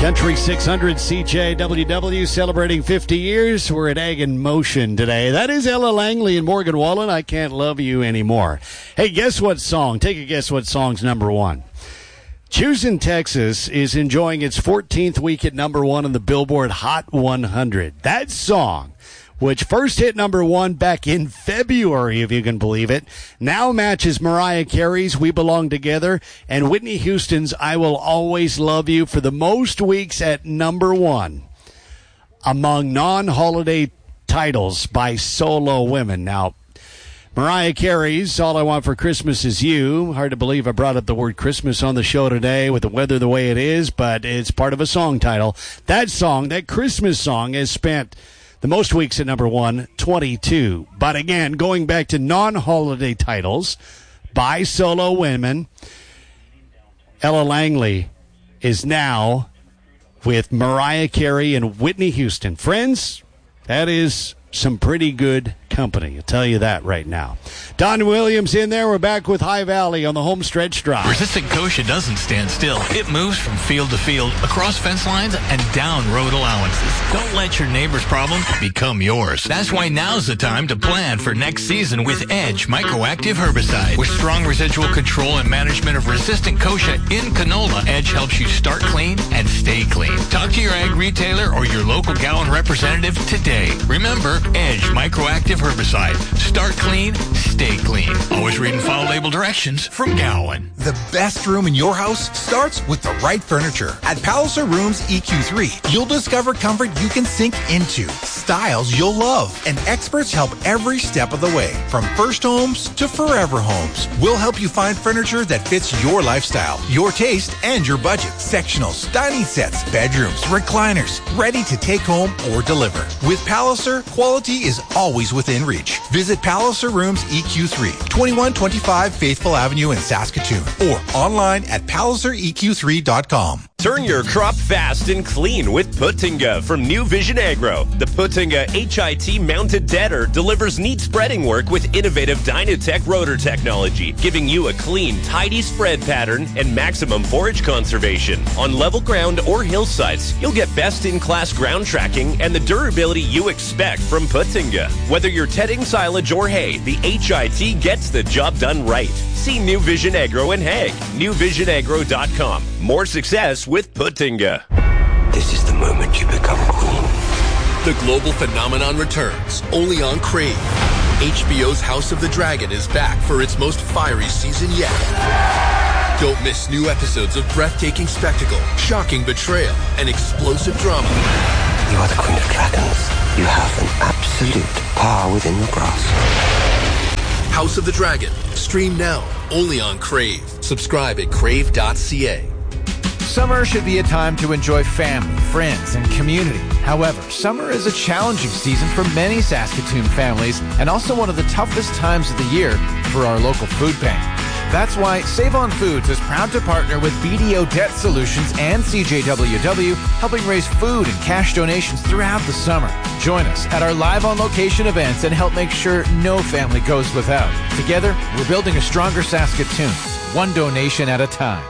Country 600 CJWW celebrating 50 years. We're at Ag in Motion today. That is Ella Langley and Morgan Wallen. I Can't Love You Anymore. Hey, guess what song? Take a guess what song's number one. Choosing Texas is enjoying its 14th week at number one on the Billboard Hot 100. That song, which first hit number one back in February, if you can believe it, now matches Mariah Carey's We Belong Together and Whitney Houston's I Will Always Love You for the most weeks at number one among non-holiday titles by solo women. Now, Mariah Carey's All I Want for Christmas Is You. Hard to believe I brought up the word Christmas on the show today with the weather the way it is, but it's part of a song title. That song, that Christmas song, has spent the most weeks at number one, 22. But again, going back to non-holiday titles by solo women, Ella Langley is now with Mariah Carey and Whitney Houston. Friends, that is some pretty good company. I'll tell you that right now. Don Williams in there. We're back with High Valley on the home stretch drive. Resistant Kochia doesn't stand still. It moves from field to field, across fence lines, and down road allowances. Don't let your neighbor's problems become yours. That's why now's the time to plan for next season with Edge Microactive Herbicide. With strong residual control and management of resistant Kochia in canola, Edge helps you start clean and stay clean. Talk to your ag retailer or your local Gowan representative today. Remember, Edge Microactive Herbicide. Start clean, stay clean. Always read and follow label directions from Gowan. The best room in your house starts with the right furniture. At Palliser Rooms EQ3, you'll discover comfort you can sink into, styles you'll love, and experts help every step of the way. From first homes to forever homes, we'll help you find furniture that fits your lifestyle, your taste, and your budget. Sectionals, dining sets, bedrooms, recliners, ready to take home or deliver. With Palliser, quality is always within reach. Visit Palliser Rooms EQ3, 2125 Faithful Avenue in Saskatoon, or online at pallisereq3.com. Turn your crop fast and clean with Putinga from New Vision Agro. The Putinga HIT mounted deader delivers neat spreading work with innovative Dynatech rotor technology, giving you a clean, tidy spread pattern and maximum forage conservation. On level ground or hillsides, you'll get best-in-class ground tracking and the durability you expect from Putinga. Whether you're tedding silage or hay, the HIT gets the job done right. See New Vision Agro in Hague. NewVisionAgro.com. More success with Putinga. This is the moment you become queen. The global phenomenon returns, only on Crave. HBO's House of the Dragon is back for its most fiery season yet. Don't miss new episodes of breathtaking spectacle, shocking betrayal, and explosive drama. You are the Queen of Dragons. You have an absolute power within your grasp. House of the Dragon. Stream now, only on Crave. Subscribe at crave.ca. Summer should be a time to enjoy family, friends, and community. However, summer is a challenging season for many Saskatoon families and also one of the toughest times of the year for our local food bank. That's why Save on Foods is proud to partner with BDO Debt Solutions and CJWW, helping raise food and cash donations throughout the summer. Join us at our live on location events and help make sure no family goes without. Together, we're building a stronger Saskatoon, one donation at a time.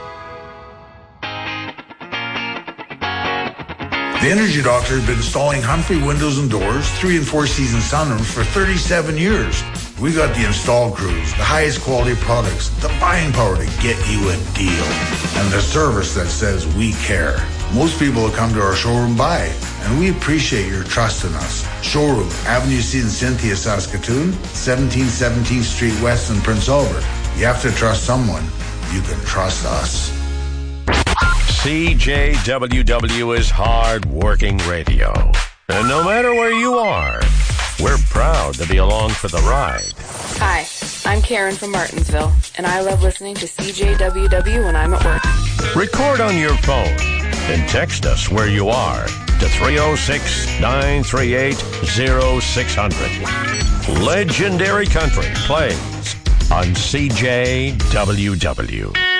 The Energy Doctor has been installing Humphrey windows and doors, 3 and 4 season sunrooms for 37 years. We got the install crews, the highest quality products, the buying power to get you a deal, and the service that says we care. Most people that come to our showroom buy, and we appreciate your trust in us. Showroom, Avenue C in Cynthia, Saskatoon, 1717th Street West in Prince Albert. You have to trust someone. You can trust us. CJWW is hard-working radio. And no matter where you are, we're proud to be along for the ride. Hi, I'm Karen from Martinsville, and I love listening to CJWW when I'm at work. Record on your phone and text us where you are to 306-938-0600. Legendary Country plays on CJWW.